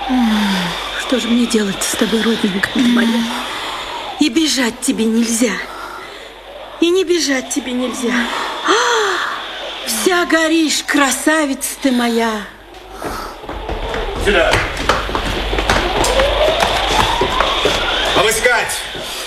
Что же мне делать с тобой, родненькая моя? И бежать тебе нельзя. И не бежать тебе нельзя. Вся горишь, красавица ты моя. Сюда. Обыскать.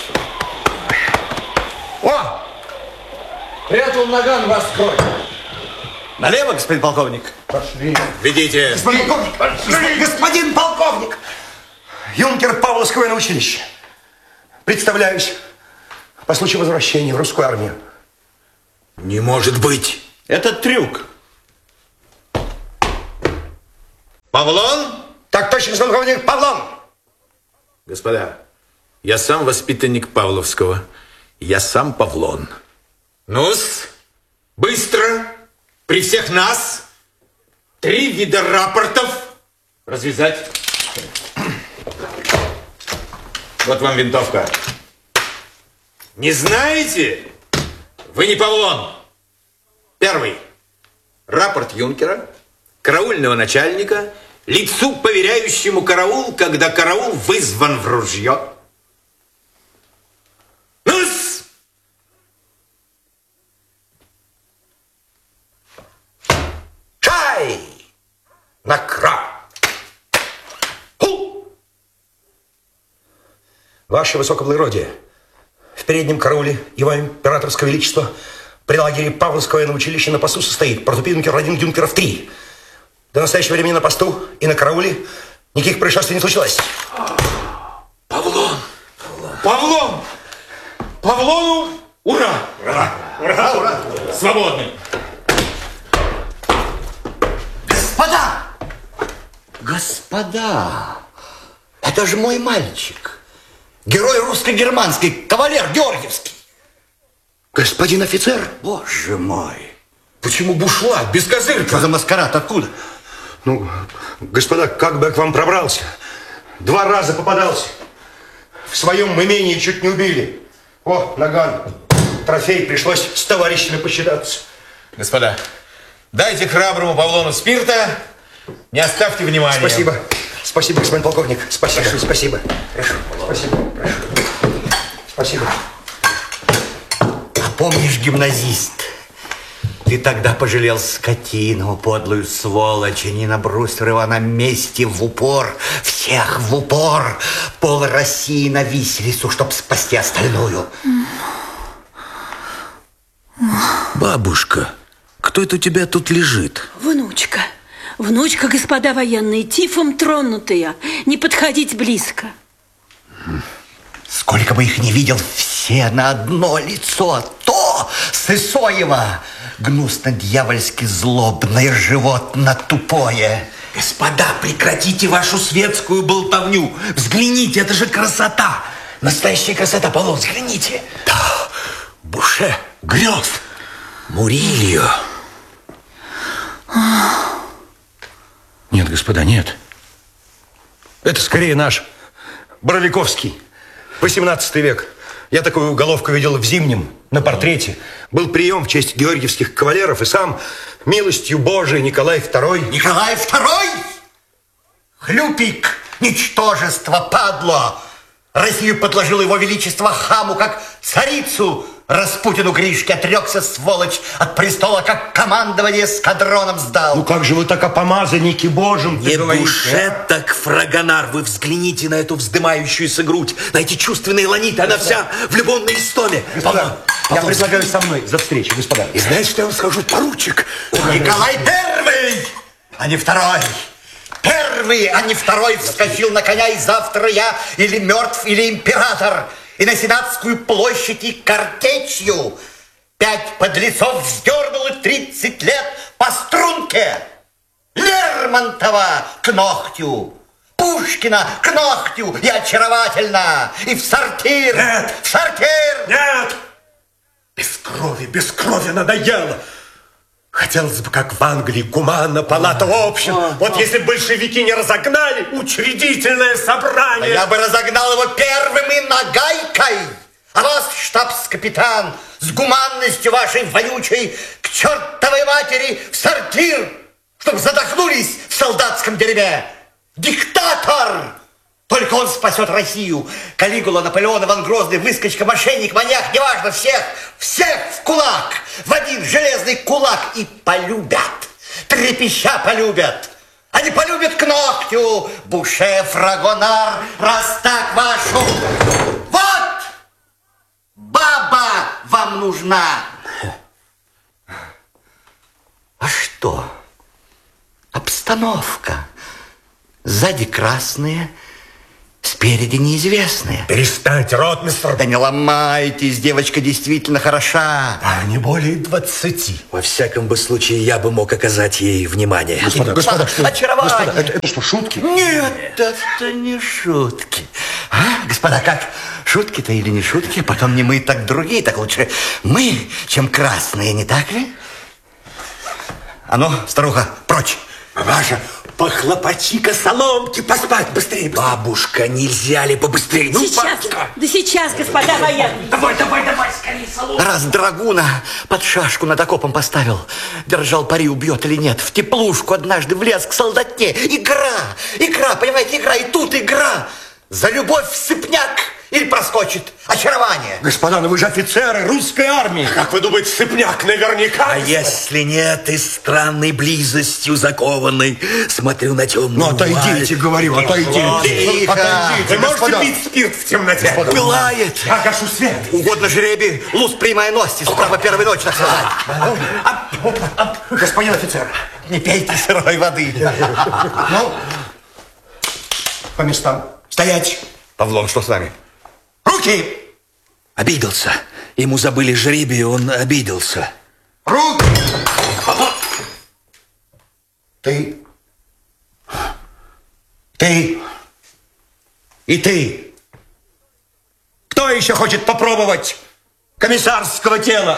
О! Прятал наган вас кровь. Налево, господин полковник. Пошли. Ведите. Господин полковник! Господин полковник! Юнкер Павловского военного училища. Представляюсь. По случаю возвращения в русскую армию. Не может быть. Это трюк. Павлон? Так точно, господин полковник, Павлон. Господа, я сам воспитанник Павловского. Я сам Павлон. Ну-с, быстро, при всех нас, 3 вида рапортов развязать. Вот вам винтовка. Не знаете? Вы не Павлон. Первый. Рапорт юнкера, караульного начальника, лицу, поверяющему караул, когда караул вызван в ружье. Ну-с! Чай! На краб! Ваше высокоблагородие, в переднем карауле его императорского величества при лагере Павловского военного училища на посту состоит протопъюнкер 1, юнкеров 3. До настоящего времени на посту и на карауле никаких происшествий не случилось. Павлон! Павлон! Павлону ура! Ура! Ура! Ура! Свободны! Господа! Господа! Это же мой мальчик. Герой русско-германский, кавалер Георгиевский. Господин офицер? Боже мой. Почему бушлат, без козырка? Что за маскарад, откуда? Ну, господа, как бы я к вам пробрался? 2 раза попадался. В своем имении чуть не убили. О, наган. Трофей, пришлось с товарищами посчитаться. Господа, дайте храброму Павлону спирта, не оставьте внимания. Спасибо. Спасибо, господин полковник. Спасибо. Прошу. Спасибо. Прошу. Спасибо. Прошу. Спасибо. А помнишь, гимназист, ты тогда пожалел скотину, подлую сволочь, и не набросил его на месте в упор, всех в упор, пол России на виселицу, чтоб спасти остальную. Бабушка, кто это у тебя тут лежит? Внучка. Внучка, господа военные, тифом тронутая. Не подходить близко. Сколько бы их не видел, все на одно лицо. То Сысоева, гнусно-дьявольски злобное, животно тупое. Господа, прекратите вашу светскую болтовню. Взгляните, это же красота. Настоящая красота, Павлов, взгляните. Да, Буше, Грёв, Мурильо. Нет, господа, нет. Это скорее наш Боровиковский. 18 век. Я такую головку видел в Зимнем на портрете. Был прием в честь георгиевских кавалеров, и сам милостью Божией Николай II. Николай II? Хлюпик, ничтожество, падло. Россию подложил его величество хаму, как царицу. Распутину Гришке отрекся, сволочь, от престола, как командование эскадроном сдал. Ну как же вы так о помазаннике Божьем Не говорите, Буше, так фрагонар. Вы взгляните на эту вздымающуюся грудь, на эти чувственные ланиты. Она вся в любовной истоме. Господа, я предлагаю со мной за встречу, господа. И знаете, что я вам скажу, поручик? Николай I, а не II. Первый, а не второй вскочил на коня, и завтра я или мертв, или император. И на Сенатскую площадь и картечью 5 подлецов вздернул и 30 лет по струнке. Лермонтова к ногтю, Пушкина к ногтю, и очаровательно, и в сортир. Нет. В сортир. Нет! Без крови надоело. Хотелось бы, как в Англии, гуманно, палата общин. Вот если бы большевики не разогнали учредительное собрание. Я бы разогнал его первым и нагайкой. А вас, штабс-капитан, с гуманностью вашей вонючей к чертовой матери в сортир, чтоб задохнулись в солдатском дерьме. Диктатор! Только он спасет Россию. Калигула, Наполеон, Иван Грозный, выскочка, мошенник, маньяк, неважно, всех в кулак, в один железный кулак и полюбят, трепеща полюбят. Они полюбят к ногтю, Буше, Фрагонар, раз так вашу. Вот, баба вам нужна. А что? Обстановка. Сзади красные, спереди неизвестные. Перестаньте, ротмистр. Да не ломайтесь, девочка действительно хороша. А не более 20. Во всяком бы случае, я бы мог оказать ей внимание. Господа, что? Очарование. Господа, это что, шутки? Нет, это не шутки. А, господа, как? Шутки-то или не шутки? Потом не мы, так другие, так лучше мы, чем красные, не так ли? А ну, старуха, прочь. Ваша, похлопочи-ка соломки, поспать быстрее. Бабушка, нельзя ли побыстрее? Ну, Сейчас, бабушка. да сейчас, господа военные. Давай, скорее соломки. Раз драгуна под шашку над окопом поставил, держал пари, убьет или нет, в теплушку однажды влез к солдатне. Игра, понимаете, игра, и тут игра. За любовь в сыпняк или проскочит. Очарование. Господа, ну вы же офицеры русской армии. Как вы думаете, сыпняк наверняка? А если нет, и странной близостью закованной, смотрю на темную Ну, отойдите, говорю, отойдите. Тихо. Отойдите, Вы можете господа. пить спирт в темноте? Пылает. Я гашу свет. Угодно жребий, луз прямая ности, справа первой ночи, так сказать. Господин офицер. Не пейте сырой воды. Ну, по местам. Стоять. Павлон, что с вами? Руки! Обиделся. Ему забыли жребий, он обиделся. Руки! Ты. И ты. Кто еще хочет попробовать комиссарского тела?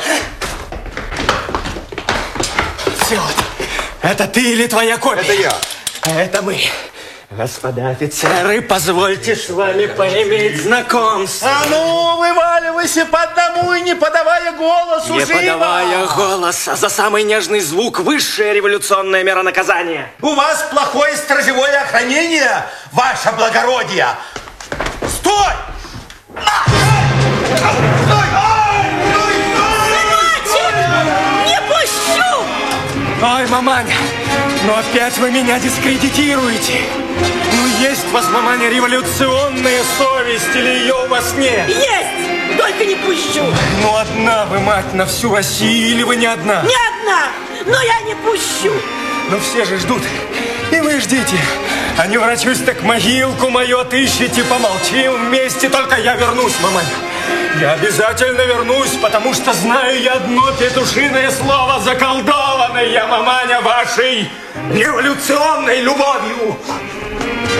Все. Это ты или твоя копия? Это я. Это мы. Господа офицеры, позвольте с вами поиметь знакомство. А ну, вываливайся по одному и не подавая голосу, Не живо! подавая голоса, за самый нежный звук высшее революционное мера наказания. У вас плохое сторожевое охранение, ваше благородие. Стой! Не пущу! Ой, маманя, но опять вы меня дискредитируете. Ну, есть у вас, маманя, революционная совесть или ее у вас нет? Есть! Только не пущу! Ну, одна вы, мать, на всю Россию или вы не одна? Не одна! Но я не пущу! Но все же ждут. И вы ждите. А не ворочусь, так могилку мою отыщите. Помолчим вместе, только я вернусь, маманя. Я обязательно вернусь, потому что знаю я одно петушиное слово, заколдованное, маманя, вашей революционной любовью.